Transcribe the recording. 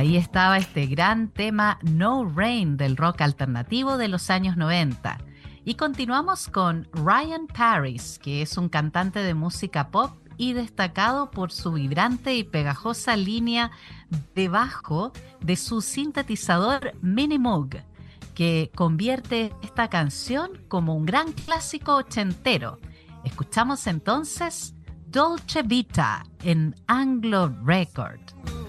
Ahí estaba este gran tema No Rain del rock alternativo de los años 90. Y continuamos con Ryan Paris, que es un cantante de música pop y destacado por su vibrante y pegajosa línea de bajo de su sintetizador Mini Moog, que convierte esta canción como un gran clásico ochentero. Escuchamos entonces Dolce Vita en Anglo Record.